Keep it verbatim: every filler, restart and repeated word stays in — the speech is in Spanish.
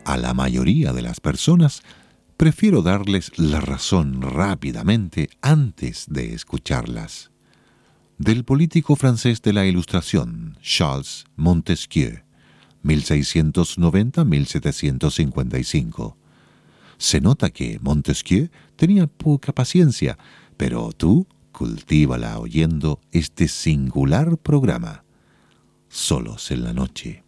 A la mayoría de las personas prefiero darles la razón rápidamente antes de escucharlas. Del político francés de la Ilustración, Charles Montesquieu, mil seiscientos noventa a mil setecientos cincuenta y cinco. Se nota que Montesquieu tenía poca paciencia, pero tú cultívala oyendo este singular programa, Solos en la Noche.